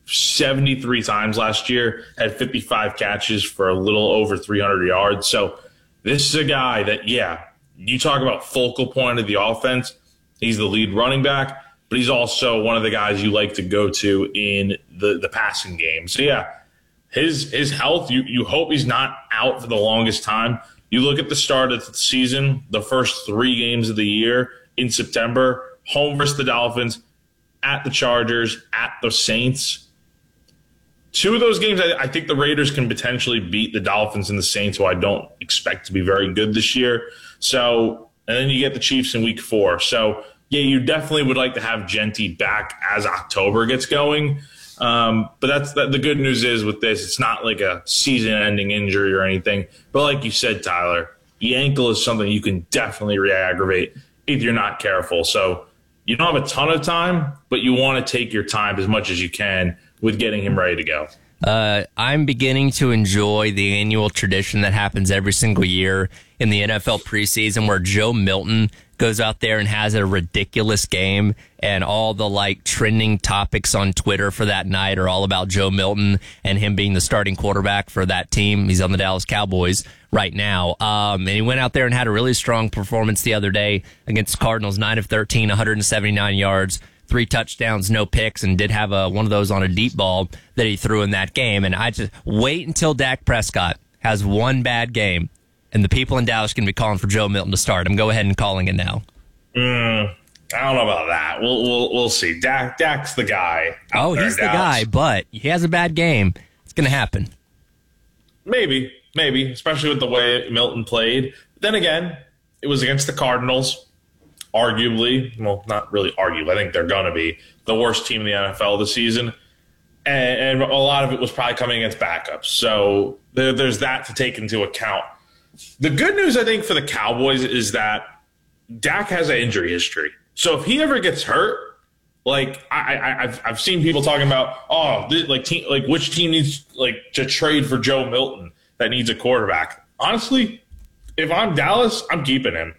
73 times last year, had 55 catches for a little over 300 yards. So this is a guy that, yeah, you talk about focal point of the offense. He's the lead running back, but he's also one of the guys you like to go to in the passing game. So, yeah, his health, you hope he's not out for the longest time. You look at the start of the season, the first 3 games of the year in September, home versus the Dolphins, at the Chargers, at the Saints. 2 of those games, I think the Raiders can potentially beat the Dolphins and the Saints, who I don't expect to be very good this year. So, and then you get the Chiefs in week 4. So, yeah, you definitely would like to have Genty back as October gets going. But the good news is with this, it's not like a season-ending injury or anything. But like you said, Tyler, the ankle is something you can definitely re-aggravate if you're not careful. So you don't have a ton of time, but you want to take your time as much as you can with getting him ready to go. I'm beginning to enjoy the annual tradition that happens every single year in the NFL preseason where Joe Milton goes out there and has a ridiculous game, and all the trending topics on Twitter for that night are all about Joe Milton and him being the starting quarterback for that team. He's on the Dallas Cowboys right now. And he went out there and had a really strong performance the other day against the Cardinals, 9 of 13, 179 yards. 3 touchdowns, no picks, and did have one of those on a deep ball that he threw in that game. And I just wait until Dak Prescott has one bad game, and the people in Dallas can be calling for Joe Milton to start. I'm go ahead and calling it now. I don't know about that. We'll see. Dak's the guy. Oh, he's the guy, but he has a bad game. It's going to happen. Maybe, especially with the way Milton played. Then again, it was against the Cardinals. Arguably, well, not really arguably, I think they're going to be the worst team in the NFL this season. And a lot of it was probably coming against backups. So there's that to take into account. The good news, I think, for the Cowboys is that Dak has an injury history. So if he ever gets hurt, I've seen people talking about, which team needs to trade for Joe Milton that needs a quarterback. Honestly, if I'm Dallas, I'm keeping him.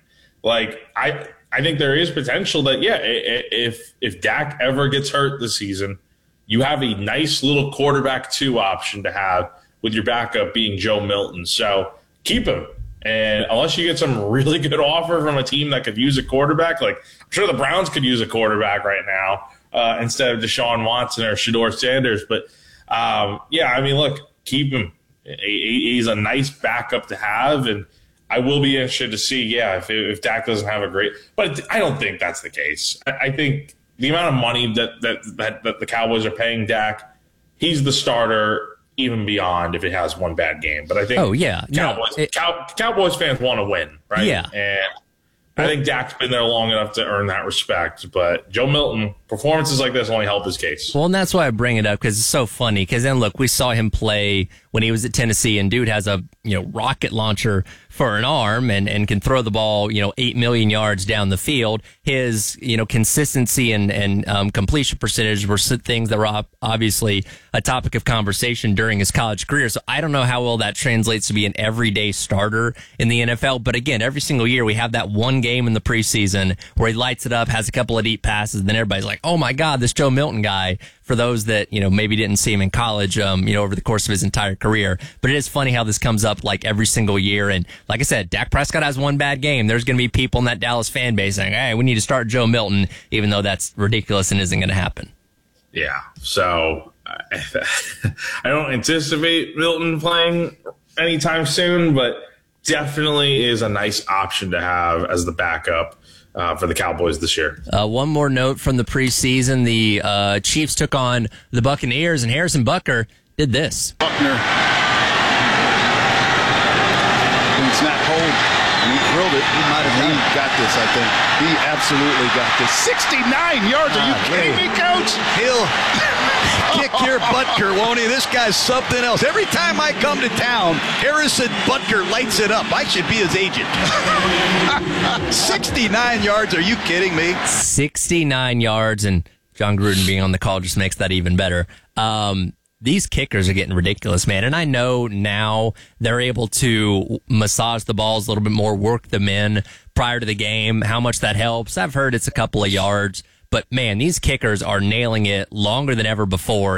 I think there is potential that, yeah, if Dak ever gets hurt this season, you have a nice little quarterback 2 option to have with your backup being Joe Milton. So keep him. And unless you get some really good offer from a team that could use a quarterback, I'm sure the Browns could use a quarterback right now instead of Deshaun Watson or Shedeur Sanders. But, look, keep him. He's a nice backup to have, and I will be interested to see, if Dak doesn't have a great – but I don't think that's the case. I think the amount of money that the Cowboys are paying Dak, he's the starter even beyond if it has one bad game. But I think Cowboys fans want to win, right? Yeah. And I think Dak's been there long enough to earn that respect. But Joe Milton, performances like this only help his case. Well, and that's why I bring it up, because it's so funny. Because then, look, we saw him play when he was at Tennessee, and dude has a rocket launcher for an arm and can throw the ball 8 million yards down the field. His consistency and completion percentage were things that were obviously a topic of conversation during his college career. So I don't know how well that translates to be an everyday starter in the NFL. But again, every single year we have that one game in the preseason where he lights it up, has a couple of deep passes, and then everybody's like, oh my God, this Joe Milton guy. For those that, maybe didn't see him in college, over the course of his entire career. But it is funny how this comes up every single year. And like I said, Dak Prescott has one bad game. There's going to be people in that Dallas fan base saying, hey, we need to start Joe Milton, even though that's ridiculous and isn't going to happen. Yeah. So I don't anticipate Milton playing anytime soon, but definitely is a nice option to have as the backup for the Cowboys this year. One more note from the preseason. The Chiefs took on the Buccaneers, and Harrison Butker did this. Buckner. Snap hold, and he drilled it. He might have got this, I think. He absolutely got this. 69 yards. Are you kidding me, Coach? He'll kick your Butker, won't he? This guy's something else. Every time I come to town, Harrison Butker lights it up. I should be his agent. 69 yards. Are you kidding me? 69 yards, and John Gruden being on the call just makes that even better. These kickers are getting ridiculous, man. And I know now they're able to massage the balls a little bit more, work them in prior to the game, how much that helps. I've heard it's a couple of yards. But, man, these kickers are nailing it longer than ever before.